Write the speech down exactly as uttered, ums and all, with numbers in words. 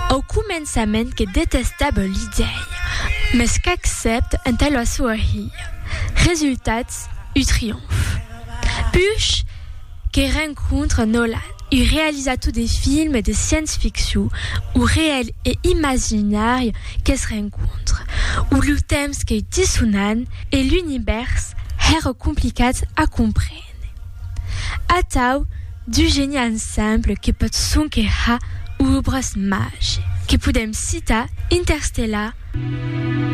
Au començament que detestava l'idea, mas qu'accepte en tal a sua ria. Resultats, un triomphe. Puis, que rencontre Nolan, un réalisateur de films de science-fiction, où réel et imaginaire que se rencontrent, où le thème qui est dissonant et l'univers est compliqué à comprendre. Atau du génie ensemble que peut sonquer obres magiques, que podem citar Interstellar,